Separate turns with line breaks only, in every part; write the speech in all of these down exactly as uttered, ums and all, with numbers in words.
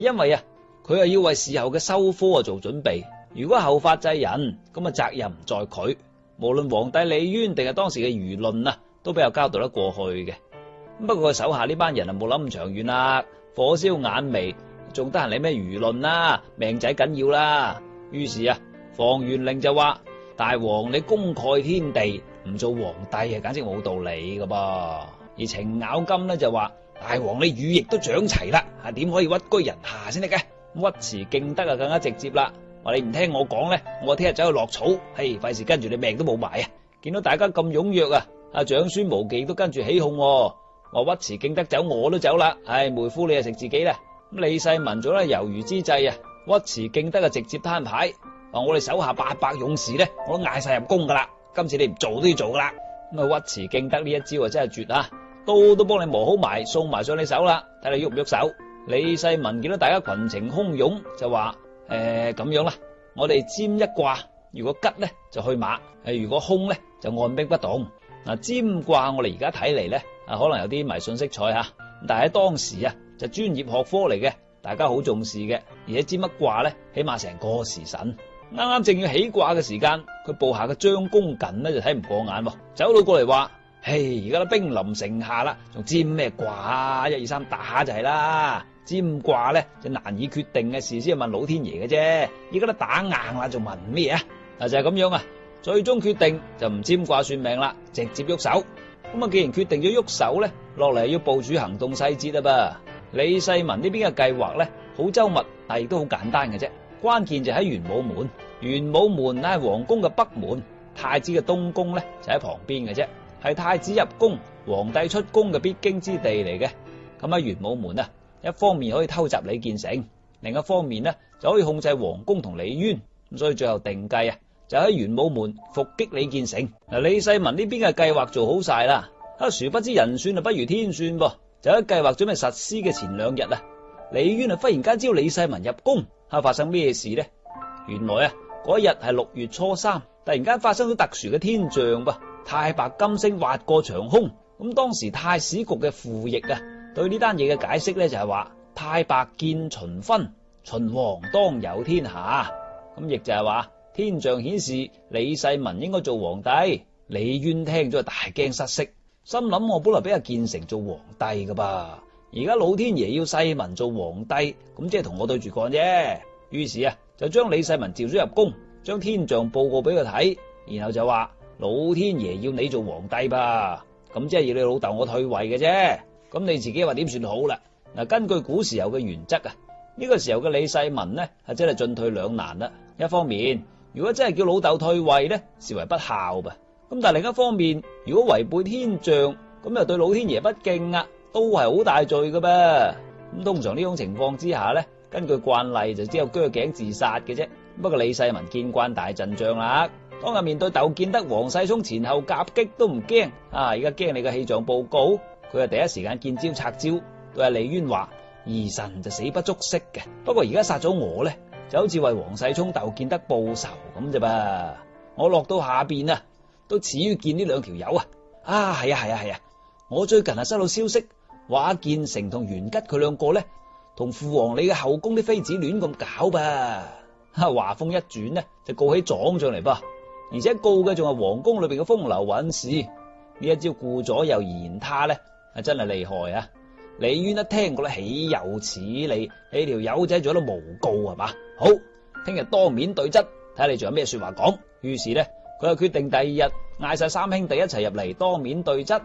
因為啊，佢係要為事後嘅收科啊做準備。如果後發制人，咁啊責任唔在佢。無論皇帝李淵定係當時嘅輿論啊，都比較交代得過去嘅。不過佢手下呢班人啊冇諗咁長遠啦，火燒眼眉，仲得閒理咩輿論啦，命仔緊要啦。於是啊，房玄齡就話：大王你功蓋天地，唔做皇帝啊，簡直冇道理噶噃。而程咬金呢就話：大王你羽翼都長齊啦，啊點可以屈居人下先得嘅？尉遲敬德啊更加直接啦，話你唔聽我講咧，我聽日走去落草，嘿，費事跟住你命都冇埋啊！見到大家咁踴躍啊，阿長孫無忌都跟住起哄，話尉遲敬德走我都走啦，唉，妹夫你啊食自己啦。咁李世民做得猶豫之際啊，尉遲敬德啊直接攤牌，話我哋手下八百勇士咧，我都嗌晒入宮噶啦，今次你唔做都要做噶啦。咁啊尉遲敬德呢一招啊真係絕啊，刀都幫你磨好埋，送埋上你手啦，睇你喐唔喐手。李世民見到大家群情洶湧，就話誒咁樣啦，我哋占一卦，如果吉咧就去馬，誒如果凶咧就按兵不動。嗱，占卦我哋而家睇嚟咧啊可能有啲迷信色彩吓，但係喺當時啊就專業學科嚟嘅，大家好重視嘅，而且占乜卦咧起碼成個時辰。啱啱正要起卦嘅時間，佢部下嘅張公瑾咧就睇唔過眼，走到過嚟話：嘿，而家都兵臨城下啦，仲占咩卦啊？一二三打就係啦。占卦咧就難以決定嘅事先係問老天爺嘅啫，而家都打硬啦，仲問咩啊？嗱就係咁樣啊，最終決定就唔占卦算命啦，直接喐手。咁啊，既然決定咗喐手咧，落嚟要部署行動細節啦噃。李世民呢邊嘅計劃咧好周密，但係亦都好簡單嘅啫。關鍵就喺玄武門，玄武門乃係皇宮嘅北門，太子嘅東宮咧就喺旁邊嘅啫，係太子入宮、皇帝出宮嘅必經之地嚟嘅。咁喺玄武門啊，一方面可以偷襲李建成，另一方面呢就可以控制皇宮同李淵，咁所以最後定計啊，就喺玄武門伏擊李建成。嗱，李世民呢邊嘅計劃做好晒啦，啊，殊不知人算啊不如天算噃，就喺計劃準備實施嘅前兩日啊，李淵啊忽然間招李世民入宮，啊，發生咩事呢？原來啊嗰日係六月初三，突然間發生咗特殊嘅天象噃，太白金星劃過長空。咁當時太史局嘅傅奕啊，對呢單嘢嘅解釋咧就係話太白見秦分，秦王當有天下。咁亦就係話天象顯示李世民應該做皇帝。李淵聽咗大驚失色，心諗我本來俾阿建成做皇帝噶噃，而家老天爺要世民做皇帝，咁即係同我對住幹啫。於是啊就將李世民召咗入宮，將天象報告俾佢睇，然後就話老天爺要你做皇帝吧，咁即係要你老豆我退位嘅啫。咁你自己話點算好啦？嗱，根據古時候嘅原則啊，呢個時候嘅李世民呢係真係進退兩難啦。一方面，如果真係叫老豆退位呢，視為不孝吧。咁但係另一方面，如果違背天象，咁又對老天爺不敬啊，都係好大罪噶噃。咁通常呢種情況之下呢，根據慣例就只有鋸頸自殺嘅啫。不過李世民見慣大陣仗啦，當日面對竇建德、王世充前後夾擊都唔驚啊！而家驚你嘅氣象報告，佢係第一時間見招拆招，對阿李淵話：兒臣就死不足惜嘅，不過而家殺咗我咧，就好似為王世充、竇建德報仇咁啫噃。我落到下邊啊，都始於見呢兩條友啊！啊，係啊係啊係啊！我最近啊收到消息，話建成同元吉佢兩個咧，同父王你嘅後宮啲妃子亂咁搞噃。話鋒一轉呢，就告起狀上嚟噃，而且告嘅仲係皇宮裏邊嘅風流韻事。呢一招顧左右而言他咧，係真係厲害啊！李淵一聽覺得豈有此理，你條友仔做咗誣告係嘛？好，聽日當面對質，睇下你仲有咩說話講。於是咧，佢就決定第二日嗌晒三兄弟一齊入嚟當面對質。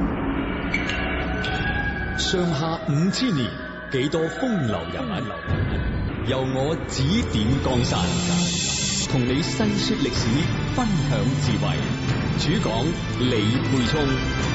上下五千年，幾多風流人物，由我指點江山，同你細說歷史，分享智慧。主講李沛聰。